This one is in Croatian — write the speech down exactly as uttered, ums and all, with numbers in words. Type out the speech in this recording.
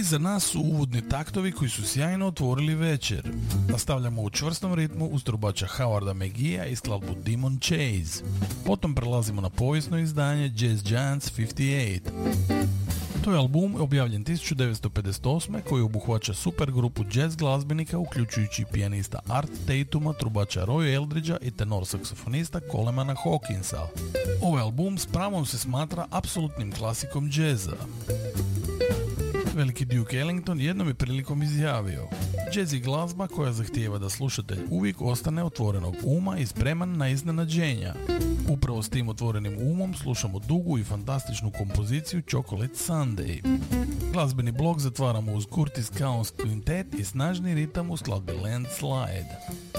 Iza nas su uvodni taktovi koji su sjajno otvorili večer. Nastavljamo u čvrstom ritmu uz trubača Howarda McGee'a i skladbu Demon Chase. Potom prelazimo na povijesno izdanje Jazz Giants pedeset osam. To je album objavljen tisuću devetsto pedeset osme koji obuhvaća supergrupu jazz glazbenika uključujući pijanista Art Tatuma, trubača Roya Eldridgea i tenor saksofonista Colemana Hawkinsa. Ovaj album s pravom se smatra apsolutnim klasikom džeza. Veliki Duke Ellington jednom je prilikom izjavio: jazz je glazba koja zahtijeva da slušatelj uvijek ostane otvorenog uma i spreman na iznenađenja. Upravo s tim otvorenim umom slušamo dugu i fantastičnu kompoziciju Chocolate Sunday. Glazbeni blok zatvaramo uz Curtis Cowns Quintet i snažni ritam u skladbi Landslide.